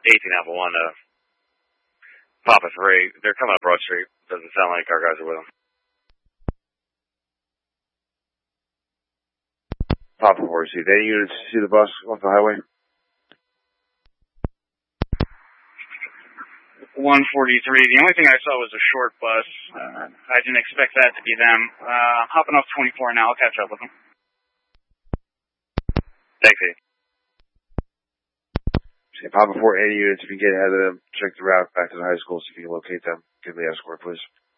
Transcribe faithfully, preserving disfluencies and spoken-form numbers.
eighteen Alpha one, uh, Papa three. They're coming up Broad Street. Doesn't sound like our guys are with them. Papa four, see, any units see the bus off the highway? one forty-three. The only thing I saw was a short bus. Uh, I didn't expect that to be them. Uh, hopping off twenty-four now. I'll catch up with them. Thanks, E. See, Papa four, any units, if you get ahead of them, check the route back to the high school, see if you can locate them. Give me the escort, please.